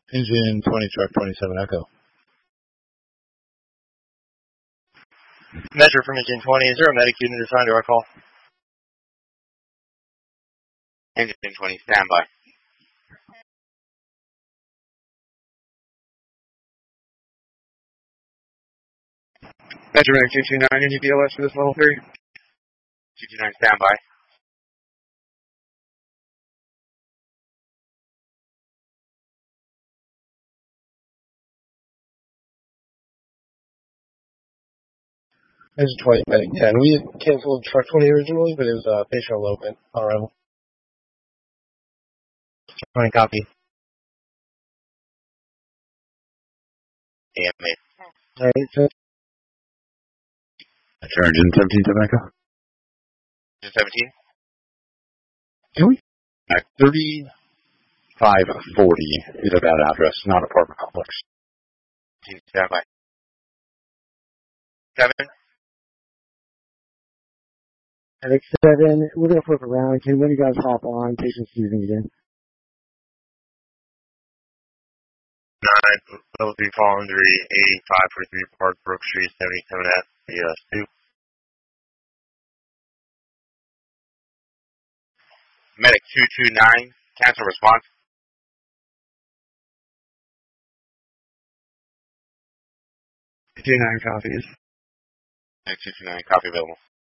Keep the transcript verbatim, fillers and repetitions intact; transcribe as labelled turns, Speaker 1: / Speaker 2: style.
Speaker 1: Engine twenty, truck twenty-seven, Echo.
Speaker 2: Measure from engine twenty. Is there a medic unit assigned to our call?
Speaker 3: Engine twenty, standby.
Speaker 4: Measure medic two two nine, any B L S for this level three?
Speaker 3: two two nine, standby.
Speaker 1: Engine twenty, medic ten. We had canceled truck twenty originally, but it was uh, patient elopement, R O.
Speaker 2: twenty, copy.
Speaker 3: A M eight.
Speaker 1: Alright, so.
Speaker 5: Sure, engine seventeen, seven Echo.
Speaker 3: Engine seventeen.
Speaker 1: Can we?
Speaker 5: At thirty-five forty is a bad address, not apartment complex.
Speaker 3: Standby. Seven.
Speaker 6: Medic seven, we're going to flip around. Can one of you guys hop on? Patient season again.
Speaker 2: nine, level three, fallen three, eighty-five forty-three, Park Brook Street, seventy-seven at U S two.
Speaker 3: Medic two two nine, cancel response.
Speaker 4: two two nine copies.
Speaker 3: Medic two two nine, copy available.